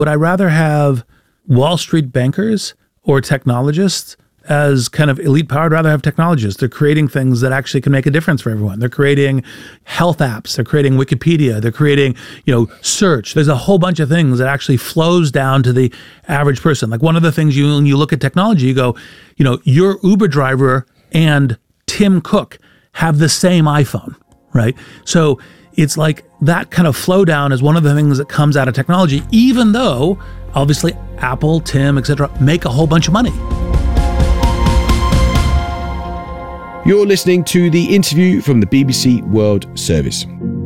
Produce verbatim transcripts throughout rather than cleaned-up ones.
Would I rather have Wall Street bankers or technologists as kind of elite power? I'd rather have technologists. They're creating things that actually can make a difference for everyone. They're creating health apps. They're creating Wikipedia. They're creating, you know, search. There's a whole bunch of things that actually flows down to the average person. Like one of the things you, when you look at technology, you go, you know, your Uber driver and Tim Cook have the same iPhone, right? So it's like that kind of flow down is one of the things that comes out of technology, even though obviously Apple, Tim, et cetera, make a whole bunch of money. You're listening to the interview from the B B C World Service.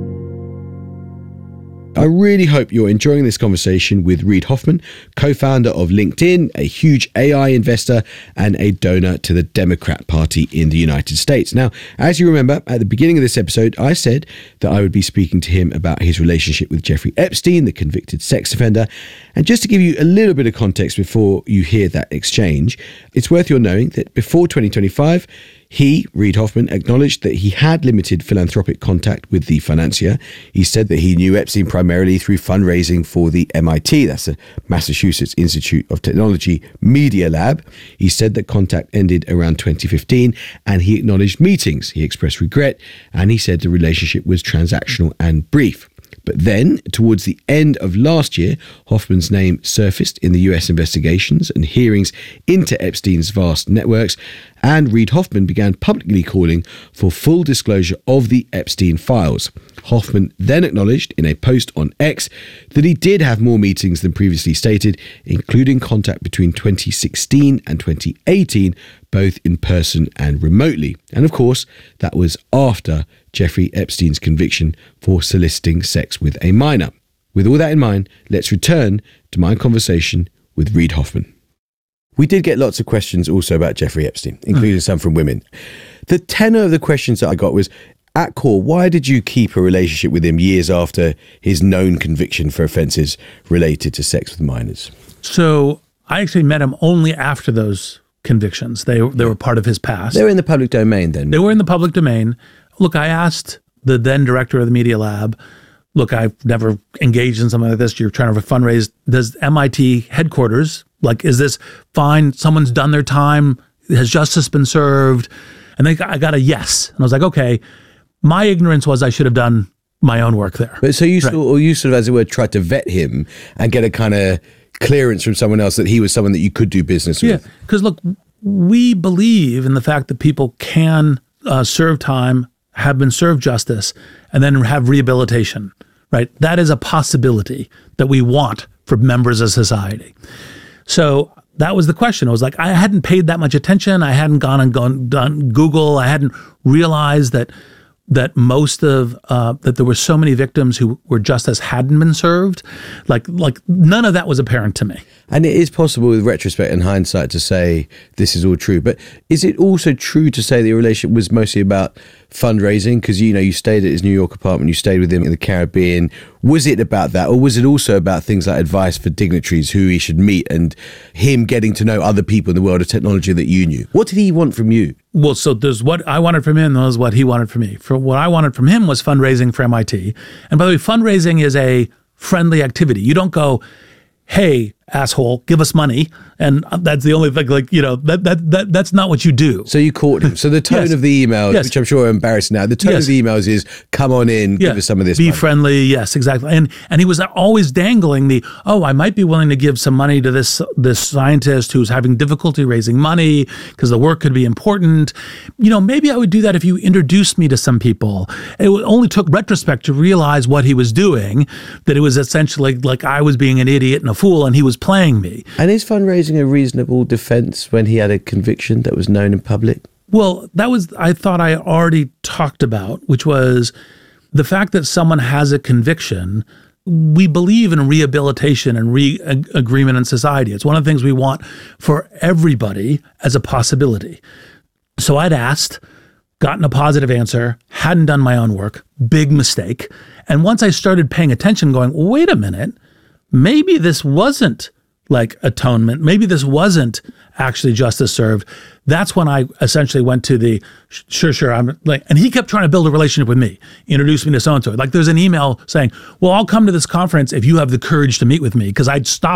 I really hope you're enjoying this conversation with Reid Hoffman, co-founder of LinkedIn, a huge A I investor and a donor to the Democrat Party in the United States. Now, as you remember, at the beginning of this episode, I said that I would be speaking to him about his relationship with Jeffrey Epstein, the convicted sex offender. And just to give you a little bit of context before you hear that exchange, it's worth your knowing that before twenty twenty-five, he, Reid Hoffman, acknowledged that he had limited philanthropic contact with the financier. He said that he knew Epstein primarily through fundraising for the M I T, that's the Massachusetts Institute of Technology Media Lab. He said that contact ended around twenty fifteen, and he acknowledged meetings. He expressed regret, and he said the relationship was transactional and brief. But then, towards the end of last year, Hoffman's name surfaced in the U S investigations and hearings into Epstein's vast networks, and Reid Hoffman began publicly calling for full disclosure of the Epstein files. Hoffman then acknowledged in a post on X that he did have more meetings than previously stated, including contact between twenty sixteen and twenty eighteen, both in person and remotely. And of course, that was after Jeffrey Epstein's conviction for soliciting sex with a minor. With all that in mind, let's return to my conversation with Reid Hoffman. We did get lots of questions also about Jeffrey Epstein, including mm. some from women. The tenor of the questions that I got was, at core, why did you keep a relationship with him years after his known conviction for offences related to sex with minors? So I actually met him only after those convictions. They, they were part of his past. They were in the public domain then? They were in the public domain. Look, I asked the then director of the Media Lab, look, I've never engaged in something like this. You're trying to fundraise. Does M I T headquarters, like, is this fine? Someone's done their time. Has justice been served? And they, I got a yes. And I was like, okay, my ignorance was I should have done my own work there. But so you, right. sort, or you sort of, as it were, tried to vet him and get a kind of clearance from someone else that he was someone that you could do business with. Yeah, because look, we believe in the fact that people can uh, serve time, have been served justice, and then have rehabilitation, right? That is a possibility that we want for members of society. So that was the question. I was like, I hadn't paid that much attention. I hadn't gone and gone done Google. I hadn't realized that that most of uh, that there were so many victims who were justice hadn't been served. Like like none of that was apparent to me. And it is possible with retrospect and hindsight to say this is all true. But is it also true to say that your relationship was mostly about fundraising? Because, you know, you stayed at his New York apartment, you stayed with him in the Caribbean. Was it about that? Or was it also about things like advice for dignitaries who he should meet and him getting to know other people in the world of technology that you knew? What did he want from you? Well, so there's what I wanted from him, and there's what he wanted from me. For what I wanted from him was fundraising for M I T. And by the way, fundraising is a friendly activity. You don't go, hey, asshole, give us money. And that's the only thing, like, you know, that that, that that's not what you do. So you caught him. So the tone yes. of the emails, yes. which I'm sure are embarrassing now, the tone yes. of the emails is, come on in, yes. give us some of this Be money. friendly, yes, exactly. And and he was always dangling the, oh, I might be willing to give some money to this this scientist who's having difficulty raising money because the work could be important. You know, maybe I would do that if you introduced me to some people. It only took retrospect to realize what he was doing, that it was essentially like I was being an idiot and a fool and he was playing me. And is fundraising a reasonable defense when he had a conviction that was known in public? Well, that was, I thought I already talked about, which was the fact that someone has a conviction. We believe in rehabilitation and re-agreement in society. It's one of the things we want for everybody as a possibility. So I'd asked, gotten a positive answer, hadn't done my own work, big mistake. And once I started paying attention, going, wait a minute, maybe this wasn't like atonement. Maybe this wasn't actually justice served. That's when I essentially went to the, sure, sure, I'm like, and he kept trying to build a relationship with me, introduce me to so-and-so. Like there's an email saying, well, I'll come to this conference if you have the courage to meet with me, because I'd stopped